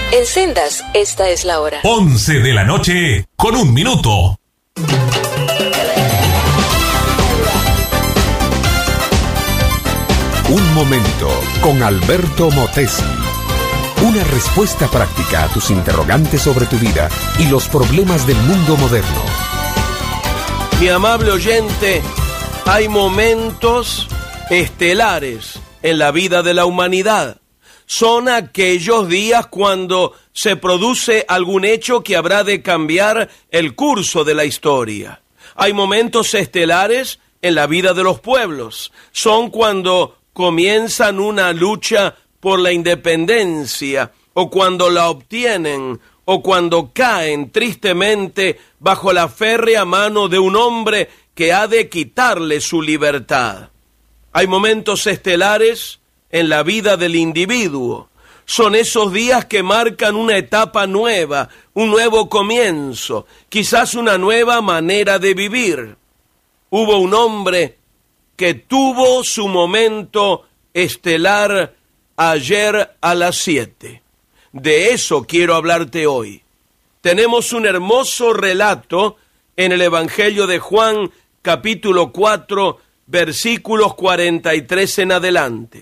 En Sendas, esta es la hora. 11 de la noche, con 1 minuto. Un momento con Alberto Motesi. Una respuesta práctica a tus interrogantes sobre tu vida y los problemas del mundo moderno. Mi amable oyente, hay momentos estelares en la vida de la humanidad. Son aquellos días cuando se produce algún hecho que habrá de cambiar el curso de la historia. Hay momentos estelares en la vida de los pueblos. Son cuando comienzan una lucha por la independencia, o cuando la obtienen, o cuando caen tristemente bajo la férrea mano de un hombre que ha de quitarle su libertad. Hay momentos estelares en la vida del individuo. Son esos días que marcan una etapa nueva, un nuevo comienzo, quizás una nueva manera de vivir. Hubo un hombre que tuvo su momento estelar ayer a las 7. De eso quiero hablarte hoy. Tenemos un hermoso relato en el Evangelio de Juan, capítulo 4, versículos 43 en adelante.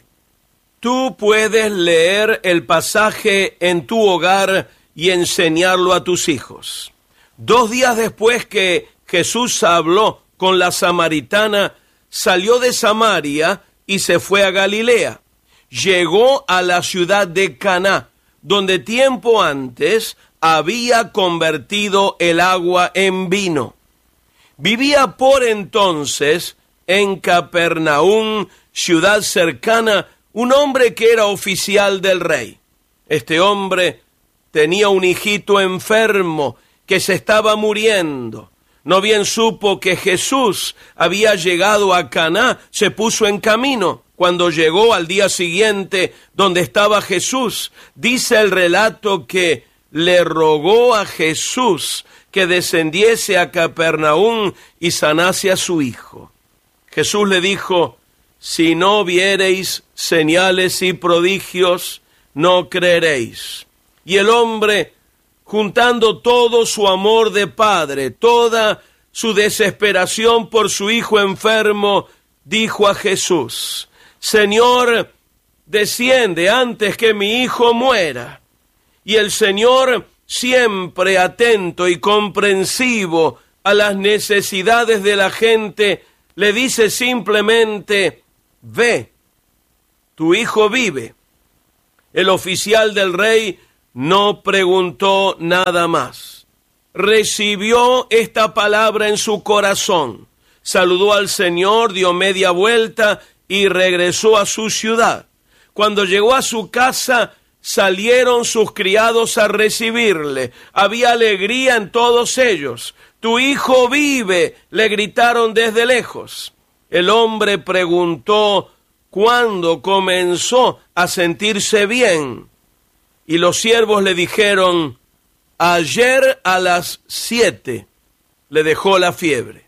Tú puedes leer el pasaje en tu hogar y enseñarlo a tus hijos. 2 días después que Jesús habló con la samaritana, salió de Samaria y se fue a Galilea. Llegó a la ciudad de Caná, donde tiempo antes había convertido el agua en vino. Vivía por entonces en Capernaum, ciudad cercana, un hombre que era oficial del rey. Este hombre tenía un hijito enfermo que se estaba muriendo. No bien supo que Jesús había llegado a Caná, se puso en camino. Cuando llegó al día siguiente donde estaba Jesús, dice el relato que le rogó a Jesús que descendiese a Capernaum y sanase a su hijo. Jesús le dijo: si no viereis señales y prodigios, no creeréis. Y el hombre, juntando todo su amor de padre, toda su desesperación por su hijo enfermo, dijo a Jesús: Señor, desciende antes que mi hijo muera. Y el Señor, siempre atento y comprensivo a las necesidades de la gente, le dice simplemente: ve, tu hijo vive. El oficial del rey no preguntó nada más. Recibió esta palabra en su corazón. Saludó al Señor, dio media vuelta y regresó a su ciudad. Cuando llegó a su casa, salieron sus criados a recibirle. Había alegría en todos ellos. Tu hijo vive, le gritaron desde lejos. El hombre preguntó cuándo comenzó a sentirse bien. Y los siervos le dijeron: ayer a las 7 le dejó la fiebre.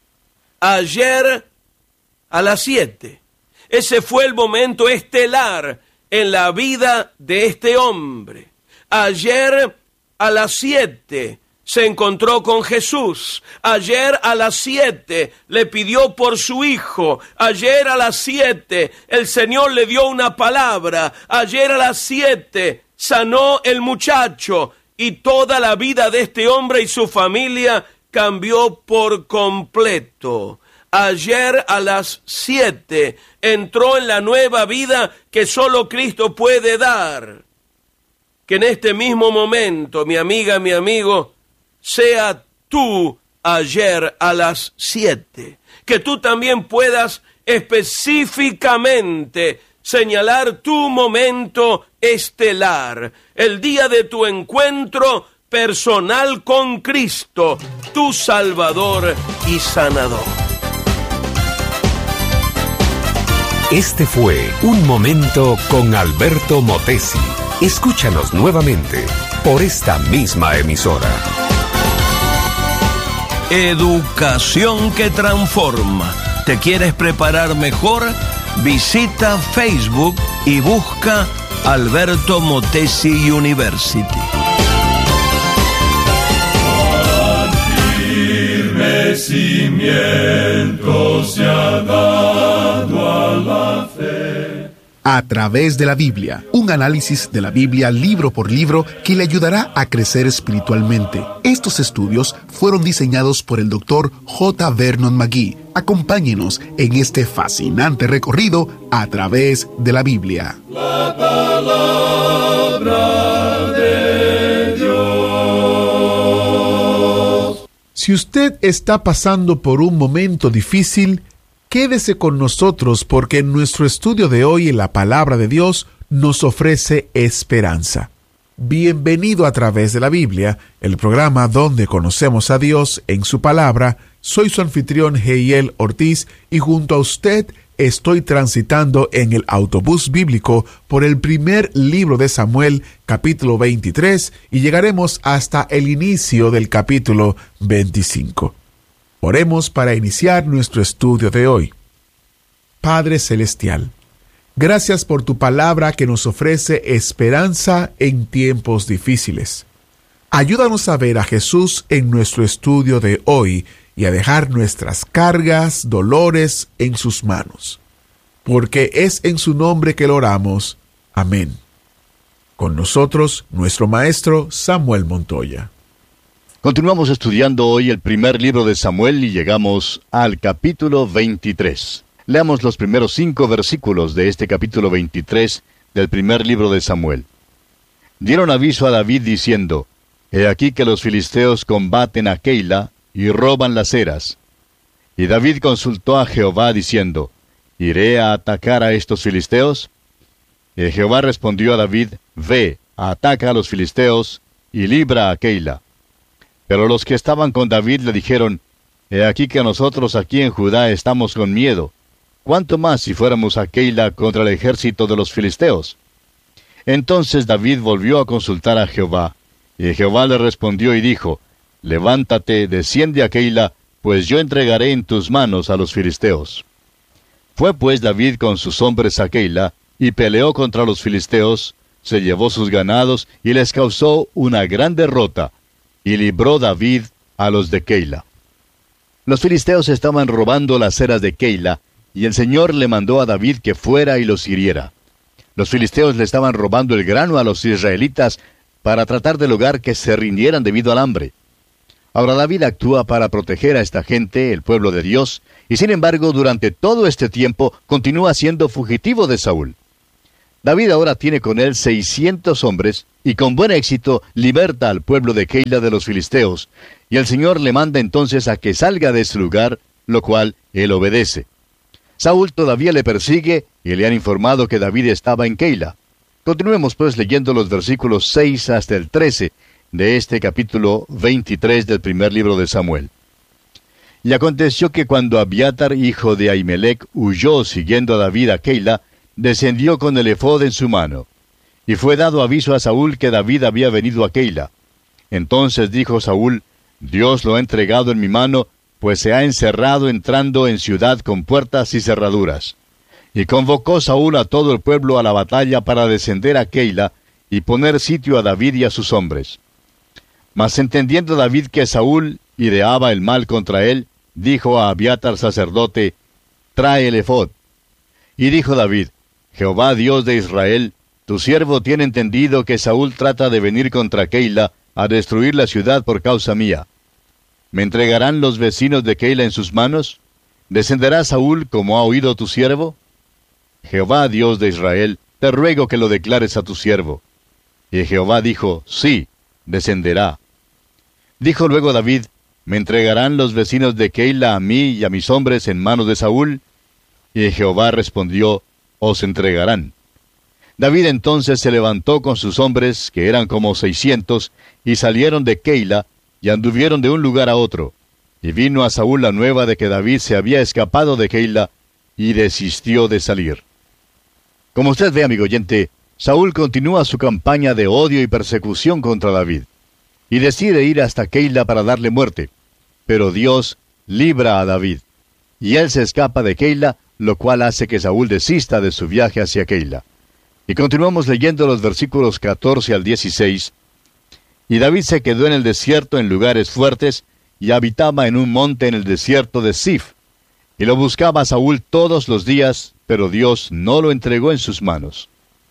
Ayer a las 7. Ese fue el momento estelar en la vida de este hombre. Ayer a las 7 se encontró con Jesús. Ayer a las 7 le pidió por su hijo. Ayer a las 7 el Señor le dio una palabra. Ayer a las 7 sanó el muchacho. Y toda la vida de este hombre y su familia cambió por completo. Ayer a las 7 entró en la nueva vida que solo Cristo puede dar. Que en este mismo momento, mi amiga, mi amigo, sea tú ayer a las 7. Que tú también puedas específicamente señalar tu momento estelar, el día de tu encuentro personal con Cristo, tu Salvador y Sanador. Este fue Un Momento con Alberto Motesi. Escúchanos nuevamente por esta misma emisora. Educación que transforma. ¿Te quieres preparar mejor? Visita Facebook y busca Alberto Motesi University. Firme cimiento se ha dado a la fe. A través de la Biblia, un análisis de la Biblia libro por libro que le ayudará a crecer espiritualmente. Estos estudios fueron diseñados por el Dr. J. Vernon McGee. Acompáñenos en este fascinante recorrido a través de la Biblia. La palabra de Dios. Si usted está pasando por un momento difícil, quédese con nosotros porque en nuestro estudio de hoy en la Palabra de Dios nos ofrece esperanza. Bienvenido a través de la Biblia, el programa donde conocemos a Dios en su palabra. Soy su anfitrión Heiel Ortiz y junto a usted estoy transitando en el autobús bíblico por el primer libro de Samuel, capítulo 23, y llegaremos hasta el inicio del capítulo 25. Oremos para iniciar nuestro estudio de hoy. Padre Celestial, gracias por tu palabra que nos ofrece esperanza en tiempos difíciles. Ayúdanos a ver a Jesús en nuestro estudio de hoy y a dejar nuestras cargas, dolores en sus manos. Porque es en su nombre que lo oramos. Amén. Con nosotros, nuestro maestro Samuel Montoya. Continuamos estudiando hoy el primer libro de Samuel y llegamos al capítulo 23. Leamos los primeros 5 versículos de este capítulo 23 del primer libro de Samuel. Dieron aviso a David diciendo: He aquí que los filisteos combaten a Keila y roban las eras. Y David consultó a Jehová diciendo: ¿Iré a atacar a estos filisteos? Y Jehová respondió a David: Ve, ataca a los filisteos y libra a Keila. Pero los que estaban con David le dijeron: He aquí que nosotros aquí en Judá estamos con miedo. ¿Cuánto más si fuéramos a Keila contra el ejército de los filisteos? Entonces David volvió a consultar a Jehová, y Jehová le respondió y dijo: Levántate, desciende a Keila, pues yo entregaré en tus manos a los filisteos. Fue pues David con sus hombres a Keila, y peleó contra los filisteos, se llevó sus ganados, y les causó una gran derrota, y libró David a los de Keila. Los filisteos estaban robando las eras de Keila, y el Señor le mandó a David que fuera y los hiriera. Los filisteos le estaban robando el grano a los israelitas para tratar de lograr que se rindieran debido al hambre. Ahora David actúa para proteger a esta gente, el pueblo de Dios, y sin embargo durante todo este tiempo continúa siendo fugitivo de Saúl. David ahora tiene con él 600 hombres, y con buen éxito liberta al pueblo de Keila de los filisteos, y el Señor le manda entonces a que salga de ese lugar, lo cual él obedece. Saúl todavía le persigue, y le han informado que David estaba en Keila. Continuemos pues leyendo los versículos 6 hasta el 13 de este capítulo 23 del primer libro de Samuel. Y aconteció que cuando Abiatar, hijo de Ahimelech, huyó siguiendo a David a Keila, descendió con el efod en su mano. Y fue dado aviso a Saúl que David había venido a Keila. Entonces dijo Saúl: Dios lo ha entregado en mi mano, pues se ha encerrado entrando en ciudad con puertas y cerraduras. Y convocó Saúl a todo el pueblo a la batalla para descender a Keila y poner sitio a David y a sus hombres. Mas entendiendo David que Saúl ideaba el mal contra él, dijo a Abiatar sacerdote: Trae el efod. Y dijo David: Jehová Dios de Israel, tu siervo tiene entendido que Saúl trata de venir contra Keila a destruir la ciudad por causa mía. ¿Me entregarán los vecinos de Keila en sus manos? ¿Descenderá Saúl como ha oído tu siervo? Jehová Dios de Israel, te ruego que lo declares a tu siervo. Y Jehová dijo: Sí, descenderá. Dijo luego David: ¿Me entregarán los vecinos de Keila a mí y a mis hombres en manos de Saúl? Y Jehová respondió: Os entregarán. David entonces se levantó con sus hombres, que eran como 600, y salieron de Keila, y anduvieron de un lugar a otro. Y vino a Saúl la nueva de que David se había escapado de Keila, y desistió de salir. Como usted ve, amigo oyente, Saúl continúa su campaña de odio y persecución contra David, y decide ir hasta Keila para darle muerte. Pero Dios libra a David, y él se escapa de Keila, lo cual hace que Saúl desista de su viaje hacia Keila. Y continuamos leyendo los versículos 14 al 16. Y David se quedó en el desierto en lugares fuertes, y habitaba en un monte en el desierto de Sif. Y lo buscaba Saúl todos los días, pero Dios no lo entregó en sus manos.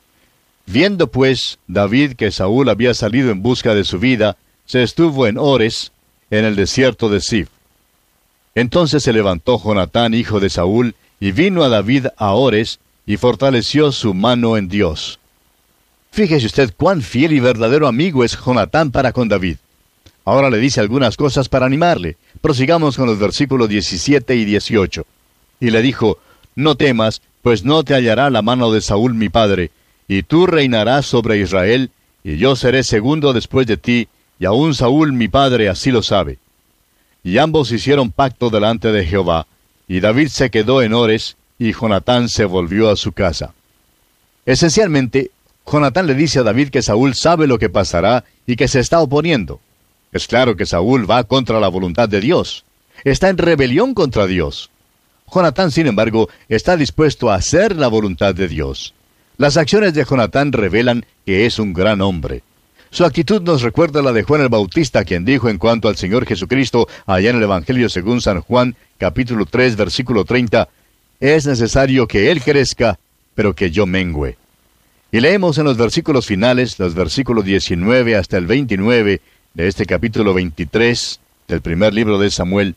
Viendo pues David que Saúl había salido en busca de su vida, se estuvo en Ores, en el desierto de Sif. Entonces se levantó Jonatán, hijo de Saúl, y vino a David a Ores, y fortaleció su mano en Dios. Fíjese usted cuán fiel y verdadero amigo es Jonatán para con David. Ahora le dice algunas cosas para animarle. Prosigamos con los versículos 17 y 18. Y le dijo, no temas, pues no te hallará la mano de Saúl mi padre, y tú reinarás sobre Israel, y yo seré segundo después de ti, y aún Saúl mi padre así lo sabe. Y ambos hicieron pacto delante de Jehová, y David se quedó en Ores, y Jonatán se volvió a su casa. Esencialmente, Jonatán le dice a David que Saúl sabe lo que pasará y que se está oponiendo. Es claro que Saúl va contra la voluntad de Dios. Está en rebelión contra Dios. Jonatán, sin embargo, está dispuesto a hacer la voluntad de Dios. Las acciones de Jonatán revelan que es un gran hombre. Su actitud nos recuerda la de Juan el Bautista, quien dijo en cuanto al Señor Jesucristo, allá en el Evangelio según San Juan, capítulo 3, versículo 30, «Es necesario que Él crezca, pero que yo mengüe». Y leemos en los versículos finales, los versículos 19 hasta el 29, de este capítulo 23, del primer libro de Samuel.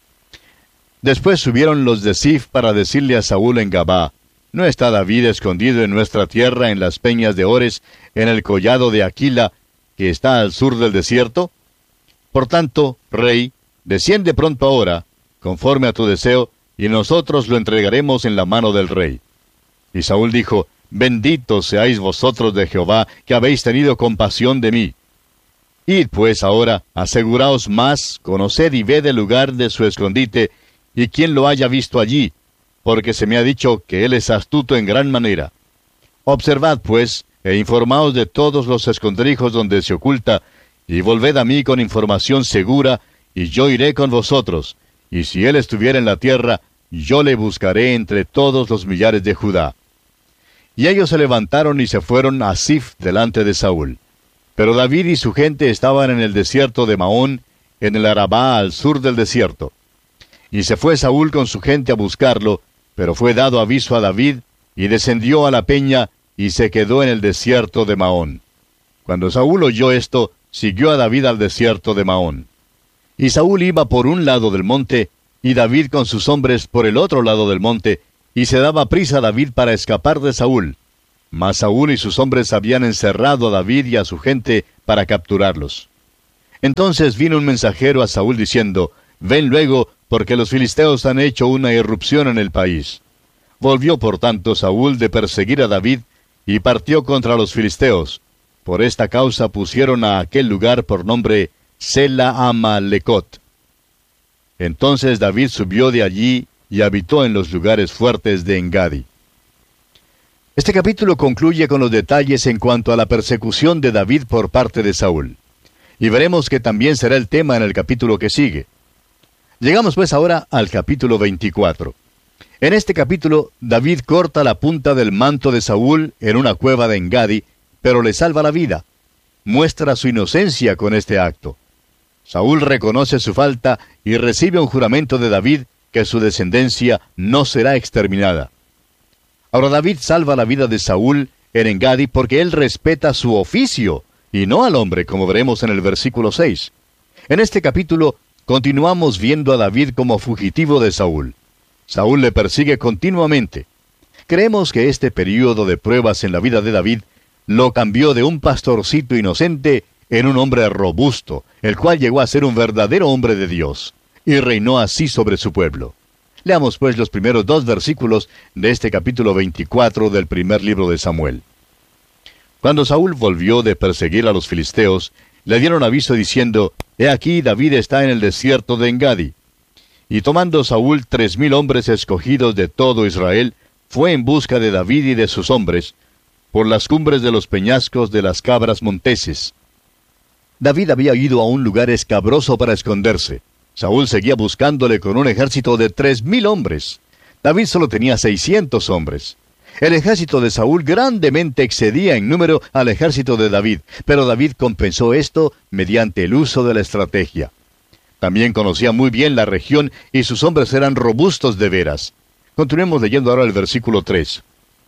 Después subieron los de Sif para decirle a Saúl en Gabá, ¿no está David escondido en nuestra tierra en las peñas de Ores, en el collado de Aquila, que está al sur del desierto? Por tanto, rey, desciende pronto ahora, conforme a tu deseo, y nosotros lo entregaremos en la mano del rey. Y Saúl dijo, benditos seáis vosotros de Jehová, que habéis tenido compasión de mí. Id pues ahora, aseguraos más, conoced y ved el lugar de su escondite, y quien lo haya visto allí, porque se me ha dicho que él es astuto en gran manera. Observad pues, e informaos de todos los escondrijos donde se oculta, y volved a mí con información segura, y yo iré con vosotros, y si él estuviera en la tierra, yo le buscaré entre todos los millares de Judá. Y ellos se levantaron y se fueron a Sif delante de Saúl. Pero David y su gente estaban en el desierto de Maón, en el Arabá al sur del desierto. Y se fue Saúl con su gente a buscarlo, pero fue dado aviso a David, y descendió a la peña, y se quedó en el desierto de Maón. Cuando Saúl oyó esto, siguió a David al desierto de Maón. Y Saúl iba por un lado del monte, y David con sus hombres por el otro lado del monte, y se daba prisa a David para escapar de Saúl. Mas Saúl y sus hombres habían encerrado a David y a su gente para capturarlos. Entonces vino un mensajero a Saúl diciendo, ven luego, porque los filisteos han hecho una irrupción en el país. Volvió por tanto Saúl de perseguir a David, y partió contra los filisteos. Por esta causa pusieron a aquel lugar por nombre Sela Amalecot. Entonces David subió de allí, y habitó en los lugares fuertes de Engadi. Este capítulo concluye con los detalles en cuanto a la persecución de David por parte de Saúl. Y veremos que también será el tema en el capítulo que sigue. Llegamos pues ahora al capítulo 24. En este capítulo, David corta la punta del manto de Saúl en una cueva de Engadi, pero le salva la vida. Muestra su inocencia con este acto. Saúl reconoce su falta y recibe un juramento de David que su descendencia no será exterminada. Ahora David salva la vida de Saúl en Engadi porque él respeta su oficio, y no al hombre, como veremos en el versículo 6. En este capítulo, continuamos viendo a David como fugitivo de Saúl. Saúl le persigue continuamente. Creemos que este período de pruebas en la vida de David lo cambió de un pastorcito inocente en un hombre robusto, el cual llegó a ser un verdadero hombre de Dios, y reinó así sobre su pueblo. Leamos pues los primeros 2 versículos de este capítulo 24 del primer libro de Samuel. Cuando Saúl volvió de perseguir a los filisteos, le dieron aviso diciendo, «He aquí David está en el desierto de Engadi». Y tomando Saúl 3,000 hombres escogidos de todo Israel, fue en busca de David y de sus hombres, por las cumbres de los peñascos de las cabras monteses. David había ido a un lugar escabroso para esconderse. Saúl seguía buscándole con un ejército de 3,000 hombres. David solo tenía 600 hombres. El ejército de Saúl grandemente excedía en número al ejército de David, pero David compensó esto mediante el uso de la estrategia. También conocía muy bien la región y sus hombres eran robustos de veras. Continuemos leyendo ahora el versículo 3.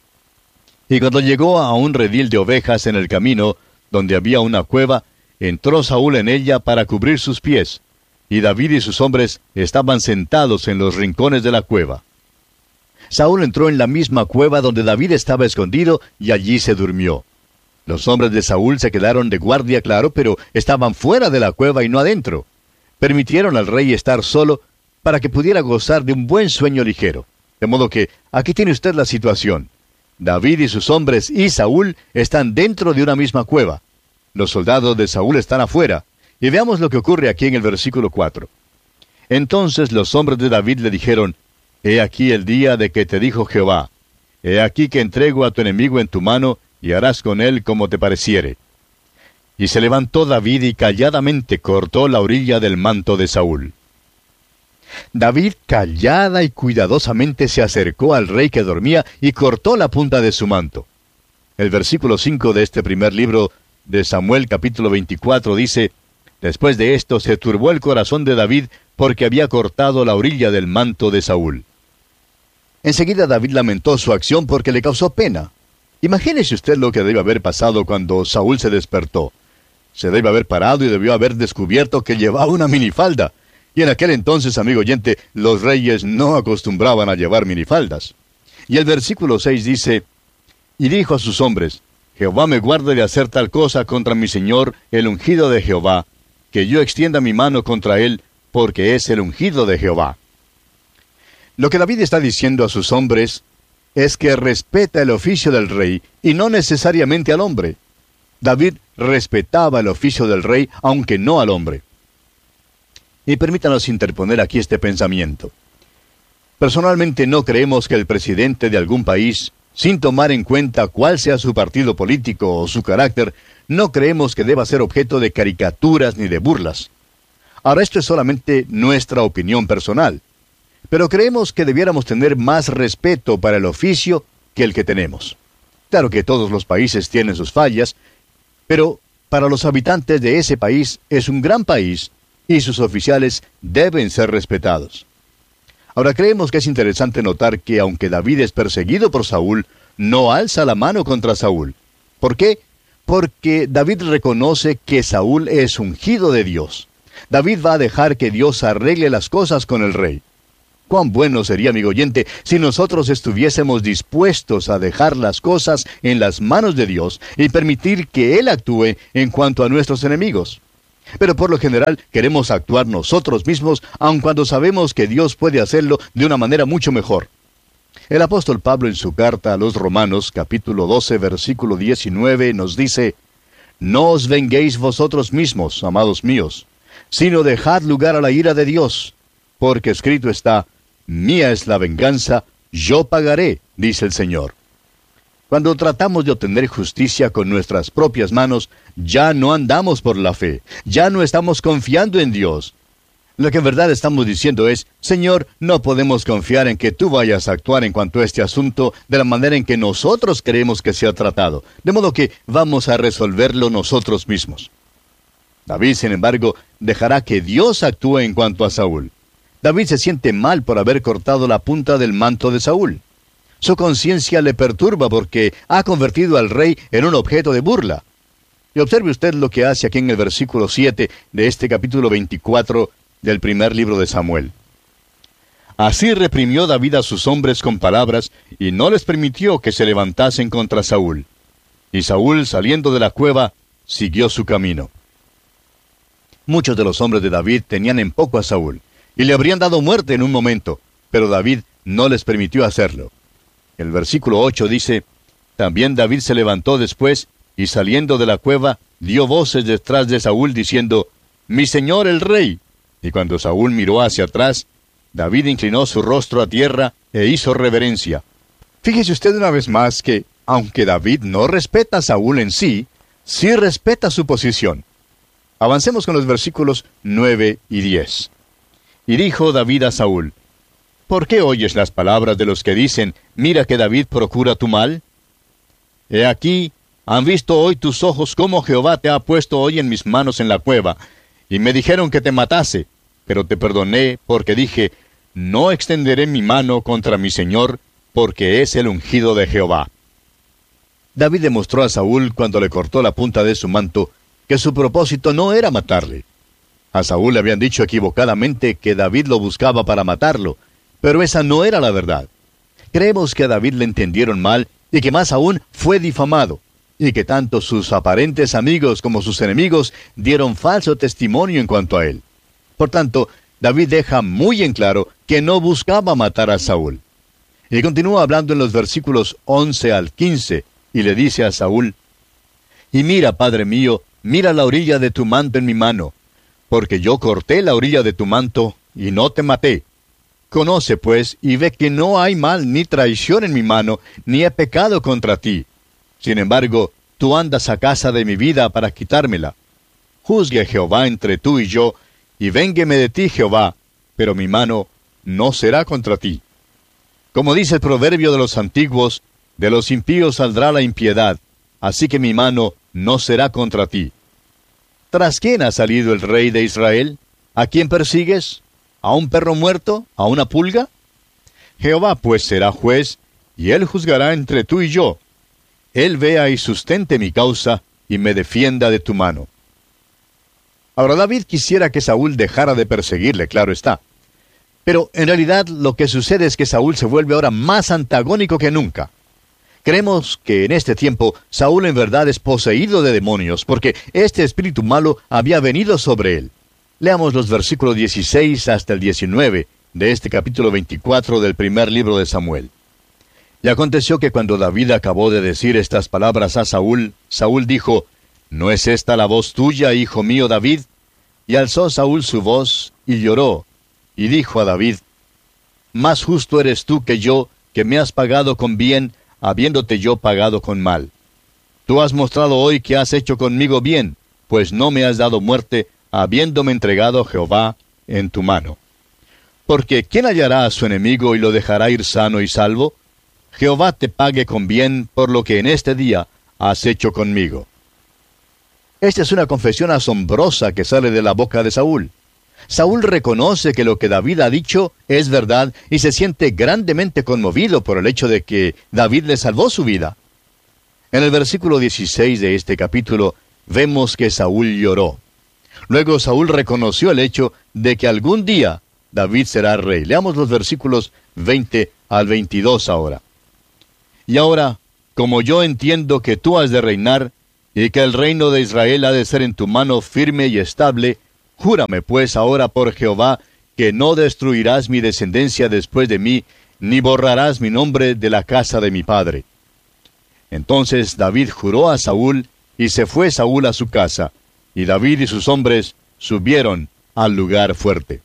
Y cuando llegó a un redil de ovejas en el camino, donde había una cueva, entró Saúl en ella para cubrir sus pies, y David y sus hombres estaban sentados en los rincones de la cueva. Saúl entró en la misma cueva donde David estaba escondido, y allí se durmió. Los hombres de Saúl se quedaron de guardia, claro, pero estaban fuera de la cueva y no adentro. Permitieron al rey estar solo para que pudiera gozar de un buen sueño ligero. De modo que aquí tiene usted la situación. David y sus hombres y Saúl están dentro de una misma cueva. Los soldados de Saúl están afuera. Y veamos lo que ocurre aquí en el versículo 4. Entonces los hombres de David le dijeron: He aquí el día de que te dijo Jehová: He aquí que entrego a tu enemigo en tu mano, y harás con él como te pareciere. Y se levantó David y calladamente cortó la orilla del manto de Saúl. David callada y cuidadosamente se acercó al rey que dormía y cortó la punta de su manto. El versículo 5 de este primer libro de Samuel, capítulo 24, dice: Después de esto se turbó el corazón de David porque había cortado la orilla del manto de Saúl. Enseguida David lamentó su acción porque le causó pena. Imagínese usted lo que debe haber pasado cuando Saúl se despertó. Se debe haber parado y debió haber descubierto que llevaba una minifalda. Y en aquel entonces, amigo oyente, los reyes no acostumbraban a llevar minifaldas. Y el versículo 6 dice: Y dijo a sus hombres: Jehová me guarde de hacer tal cosa contra mi señor, el ungido de Jehová, que yo extienda mi mano contra él, porque es el ungido de Jehová. Lo que David está diciendo a sus hombres es que respeta el oficio del rey y no necesariamente al hombre. David respetaba el oficio del rey, aunque no al hombre. Y permítanos interponer aquí este pensamiento. Personalmente no creemos que el presidente de algún país, sin tomar en cuenta cuál sea su partido político o su carácter, no creemos que deba ser objeto de caricaturas ni de burlas. Ahora, esto es solamente nuestra opinión personal. Pero creemos que debiéramos tener más respeto para el oficio que el que tenemos. Claro que todos los países tienen sus fallas, pero para los habitantes de ese país es un gran país y sus oficiales deben ser respetados. Ahora, creemos que es interesante notar que aunque David es perseguido por Saúl, no alza la mano contra Saúl. ¿Por qué? Porque David reconoce que Saúl es ungido de Dios. David va a dejar que Dios arregle las cosas con el rey. Cuán bueno sería, amigo oyente, si nosotros estuviésemos dispuestos a dejar las cosas en las manos de Dios y permitir que Él actúe en cuanto a nuestros enemigos. Pero por lo general queremos actuar nosotros mismos, aun cuando sabemos que Dios puede hacerlo de una manera mucho mejor. El apóstol Pablo en su carta a los Romanos, capítulo 12, versículo 19, nos dice: No os venguéis vosotros mismos, amados míos, sino dejad lugar a la ira de Dios, porque escrito está: Mía es la venganza, yo pagaré, dice el Señor. Cuando tratamos de obtener justicia con nuestras propias manos, ya no andamos por la fe, ya no estamos confiando en Dios. Lo que en verdad estamos diciendo es: Señor, no podemos confiar en que tú vayas a actuar en cuanto a este asunto de la manera en que nosotros creemos que sea tratado, de modo que vamos a resolverlo nosotros mismos. David, sin embargo, dejará que Dios actúe en cuanto a Saúl. David se siente mal por haber cortado la punta del manto de Saúl. Su conciencia le perturba porque ha convertido al rey en un objeto de burla. Y observe usted lo que hace aquí en el versículo 7 de este capítulo 24 del primer libro de Samuel. Así reprimió David a sus hombres con palabras, y no les permitió que se levantasen contra Saúl. Y Saúl, saliendo de la cueva, siguió su camino. Muchos de los hombres de David tenían en poco a Saúl, y le habrían dado muerte en un momento, pero David no les permitió hacerlo. El versículo 8 dice: También David se levantó después, y saliendo de la cueva, dio voces detrás de Saúl, diciendo: Mi señor el rey. Y cuando Saúl miró hacia atrás, David inclinó su rostro a tierra e hizo reverencia. Fíjese usted una vez más que, aunque David no respeta a Saúl en sí, sí respeta su posición. Avancemos con los versículos 9 y 10. Y dijo David a Saúl: ¿Por qué oyes las palabras de los que dicen, mira que David procura tu mal? He aquí, han visto hoy tus ojos cómo Jehová te ha puesto hoy en mis manos en la cueva, y me dijeron que te matase, pero te perdoné porque dije, no extenderé mi mano contra mi Señor, porque es el ungido de Jehová. David demostró a Saúl cuando le cortó la punta de su manto, que su propósito no era matarle. A Saúl le habían dicho equivocadamente que David lo buscaba para matarlo, pero esa no era la verdad. Creemos que a David le entendieron mal y que más aún fue difamado, y que tanto sus aparentes amigos como sus enemigos dieron falso testimonio en cuanto a él. Por tanto, David deja muy en claro que no buscaba matar a Saúl. Y continúa hablando en los versículos 11 al 15, y le dice a Saúl, «Y mira, padre mío, mira la orilla de tu manto en mi mano, porque yo corté la orilla de tu manto y no te maté. Conoce, pues, y ve que no hay mal ni traición en mi mano, ni he pecado contra ti. Sin embargo, tú andas a casa de mi vida para quitármela. Juzgue Jehová entre tú y yo, y véngueme de ti Jehová, pero mi mano no será contra ti. Como dice el proverbio de los antiguos, de los impíos saldrá la impiedad, así que mi mano no será contra ti. ¿Tras quién ha salido el rey de Israel? ¿A quién persigues? ¿A un perro muerto? ¿A una pulga? Jehová pues será juez, y él juzgará entre tú y yo. Él vea y sustente mi causa, y me defienda de tu mano». Ahora David quisiera que Saúl dejara de perseguirle, claro está. Pero en realidad lo que sucede es que Saúl se vuelve ahora más antagónico que nunca. Creemos que en este tiempo Saúl en verdad es poseído de demonios, porque este espíritu malo había venido sobre él. Leamos los versículos 16 hasta el 19 de este capítulo 24 del primer libro de Samuel. Y aconteció que cuando David acabó de decir estas palabras a Saúl, Saúl dijo, «¿No es esta la voz tuya, hijo mío David?» Y alzó Saúl su voz y lloró, y dijo a David, «Más justo eres tú que yo, que me has pagado con bien, habiéndote yo pagado con mal. Tú has mostrado hoy que has hecho conmigo bien, pues no me has dado muerte, habiéndome entregado Jehová en tu mano. Porque ¿quién hallará a su enemigo y lo dejará ir sano y salvo? Jehová te pague con bien por lo que en este día has hecho conmigo». Esta es una confesión asombrosa que sale de la boca de Saúl. Saúl reconoce que lo que David ha dicho es verdad y se siente grandemente conmovido por el hecho de que David le salvó su vida. En el versículo 16 de este capítulo vemos que Saúl lloró. Luego Saúl reconoció el hecho de que algún día David será rey. Leamos los versículos 20 al 22 ahora. «Y ahora, como yo entiendo que tú has de reinar, y que el reino de Israel ha de ser en tu mano firme y estable, júrame pues ahora por Jehová, que no destruirás mi descendencia después de mí, ni borrarás mi nombre de la casa de mi padre». Entonces David juró a Saúl, y se fue Saúl a su casa, y David y sus hombres subieron al lugar fuerte.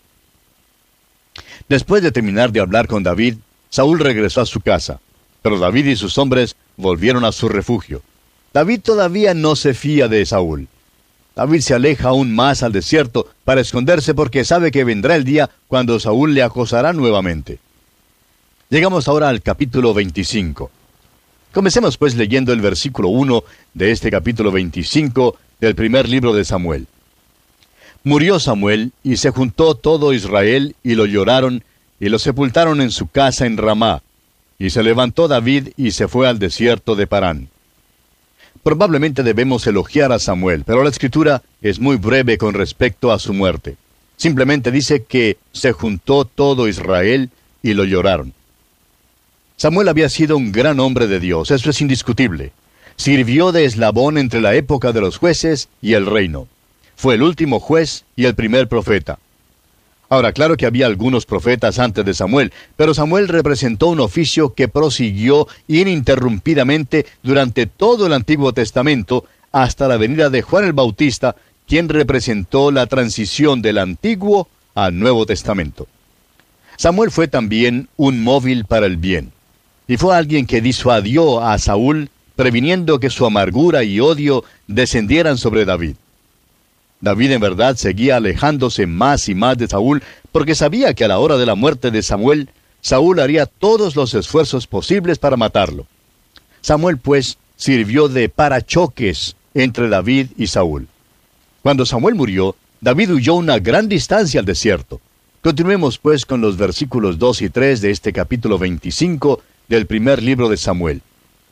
Después de terminar de hablar con David, Saúl regresó a su casa, pero David y sus hombres volvieron a su refugio. David todavía no se fía de Saúl. David se aleja aún más al desierto para esconderse porque sabe que vendrá el día cuando Saúl le acosará nuevamente. Llegamos ahora al capítulo 25. Comencemos pues leyendo el versículo 1 de este capítulo 25 del primer libro de Samuel. Murió Samuel, y se juntó todo Israel, y lo lloraron, y lo sepultaron en su casa en Ramá. Y se levantó David, y se fue al desierto de Parán. Probablemente debemos elogiar a Samuel, pero la Escritura es muy breve con respecto a su muerte. Simplemente dice que se juntó todo Israel y lo lloraron. Samuel había sido un gran hombre de Dios, eso es indiscutible. Sirvió de eslabón entre la época de los jueces y el reino. Fue el último juez y el primer profeta. Ahora, claro que había algunos profetas antes de Samuel, pero Samuel representó un oficio que prosiguió ininterrumpidamente durante todo el Antiguo Testamento hasta la venida de Juan el Bautista, quien representó la transición del Antiguo al Nuevo Testamento. Samuel fue también un móvil para el bien, y fue alguien que disuadió a Saúl, previniendo que su amargura y odio descendieran sobre David. David en verdad seguía alejándose más y más de Saúl porque sabía que a la hora de la muerte de Samuel, Saúl haría todos los esfuerzos posibles para matarlo. Samuel, pues, sirvió de parachoques entre David y Saúl. Cuando Samuel murió, David huyó una gran distancia al desierto. Continuemos, pues, con los versículos 2 y 3 de este capítulo 25 del primer libro de Samuel.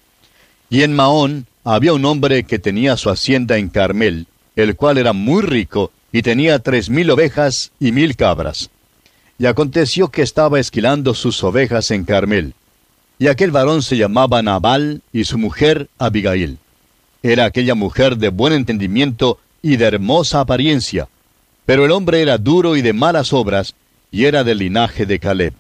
Y en Maón había un hombre que tenía su hacienda en Carmel, el cual era muy rico, y tenía 3,000 ovejas y 1,000 cabras. Y aconteció que estaba esquilando sus ovejas en Carmel. Y aquel varón se llamaba Nabal, y su mujer Abigail. Era aquella mujer de buen entendimiento y de hermosa apariencia. Pero el hombre era duro y de malas obras, y era del linaje de Caleb.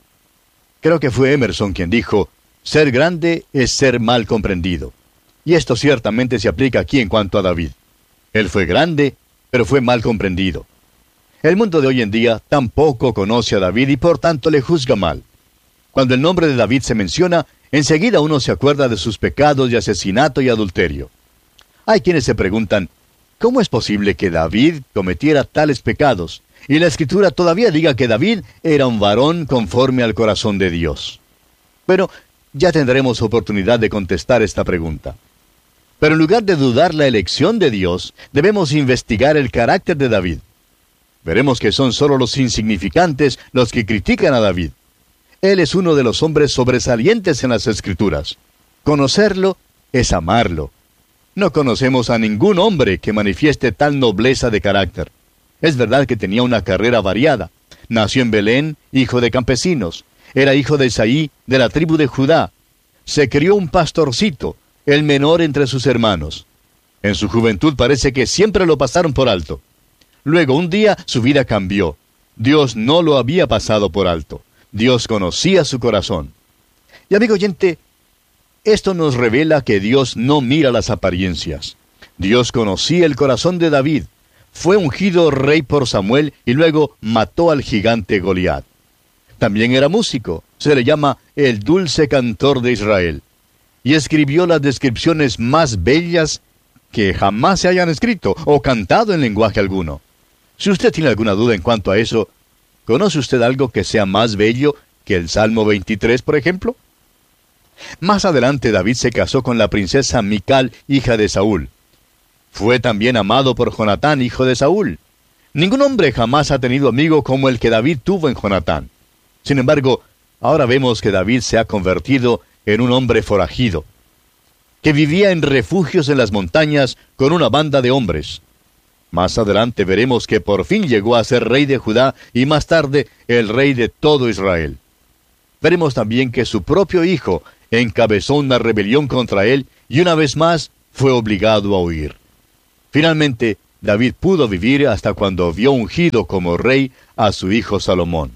Creo que fue Emerson quien dijo, ser grande es ser mal comprendido. Y esto ciertamente se aplica aquí en cuanto a David. Él fue grande, pero fue mal comprendido. El mundo de hoy en día tampoco conoce a David y por tanto le juzga mal. Cuando el nombre de David se menciona, enseguida uno se acuerda de sus pecados de asesinato y adulterio. Hay quienes se preguntan, ¿cómo es posible que David cometiera tales pecados? Y la Escritura todavía diga que David era un varón conforme al corazón de Dios. Pero ya tendremos oportunidad de contestar esta pregunta. Pero en lugar de dudar la elección de Dios, debemos investigar el carácter de David. Veremos que son solo los insignificantes los que critican a David. Él es uno de los hombres sobresalientes en las Escrituras. Conocerlo es amarlo. No conocemos a ningún hombre que manifieste tal nobleza de carácter. Es verdad que tenía una carrera variada. Nació en Belén, hijo de campesinos. Era hijo de Isaí, de la tribu de Judá. Se crió un pastorcito, el menor entre sus hermanos. En su juventud parece que siempre lo pasaron por alto. Luego, un día, su vida cambió. Dios no lo había pasado por alto. Dios conocía su corazón. Y amigo oyente, esto nos revela que Dios no mira las apariencias. Dios conocía el corazón de David. Fue ungido rey por Samuel y luego mató al gigante Goliat. También era músico. Se le llama el dulce cantor de Israel. Y escribió las descripciones más bellas que jamás se hayan escrito o cantado en lenguaje alguno. Si usted tiene alguna duda en cuanto a eso, ¿conoce usted algo que sea más bello que el Salmo 23, por ejemplo? Más adelante David se casó con la princesa Mical, hija de Saúl. Fue también amado por Jonatán, hijo de Saúl. Ningún hombre jamás ha tenido amigo como el que David tuvo en Jonatán. Sin embargo, ahora vemos que David se ha convertido en un hombre forajido, que vivía en refugios en las montañas con una banda de hombres. Más adelante veremos que por fin llegó a ser rey de Judá y más tarde el rey de todo Israel. Veremos también que su propio hijo encabezó una rebelión contra él y una vez más fue obligado a huir. Finalmente, David pudo vivir hasta cuando vio ungido como rey a su hijo Salomón.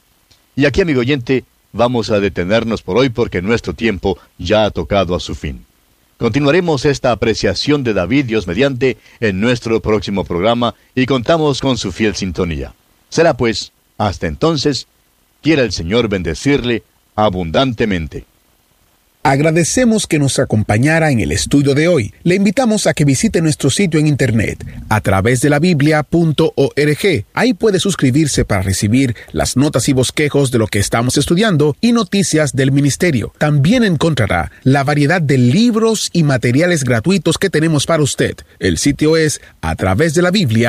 Y aquí, amigo oyente, vamos a detenernos por hoy porque nuestro tiempo ya ha tocado a su fin. Continuaremos esta apreciación de David, Dios mediante, en nuestro próximo programa y contamos con su fiel sintonía. Será pues, hasta entonces, quiera el Señor bendecirle abundantemente. Agradecemos que nos acompañara en el estudio de hoy. Le invitamos a que visite nuestro sitio en internet a través de la biblia.org. Ahí puede suscribirse para recibir las notas y bosquejos de lo que estamos estudiando y noticias del ministerio. También encontrará la variedad de libros y materiales gratuitos que tenemos para usted. El sitio es a través de la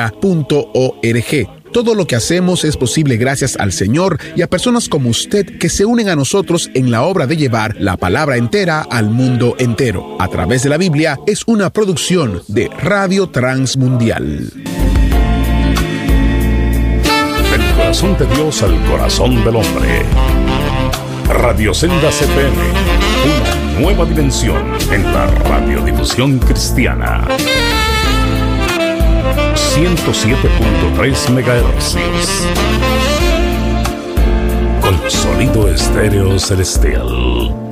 biblia.org. Todo lo que hacemos es posible gracias al Señor y a personas como usted que se unen a nosotros en la obra de llevar la palabra entera al mundo entero. A través de la Biblia es una producción de Radio Transmundial. Del corazón de Dios al corazón del hombre. Radio Senda CPM, una nueva dimensión en la radiodifusión cristiana. 107.3 MHz. Con sonido estéreo celestial.